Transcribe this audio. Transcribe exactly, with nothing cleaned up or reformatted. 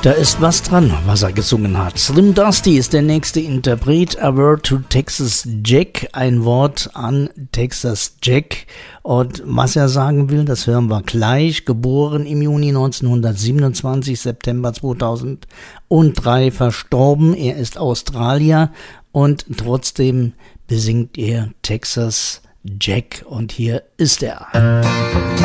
Da ist was dran, was er gesungen hat. Slim Dusty ist der nächste Interpret. A Word to Texas Jack, ein Wort an Texas Jack. Und was er sagen will, das hören wir gleich. Geboren im Juni neunzehnhundertsiebenundzwanzig, September zweitausenddrei verstorben. Er ist Australier und trotzdem besingt er Texas Jack. Und hier ist er.